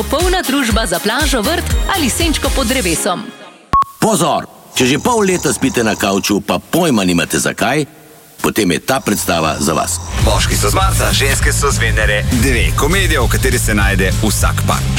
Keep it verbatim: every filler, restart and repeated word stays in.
Polna družba za plažo, vrt ali senčko pod drevesom. Pozor! Če že pol leta spite na kavču, pa pojma nimate zakaj, potem je ta predstava za vas. Moški so z Marsa, ženske so z Venere. Dve komedije, v kateri se najde vsak par.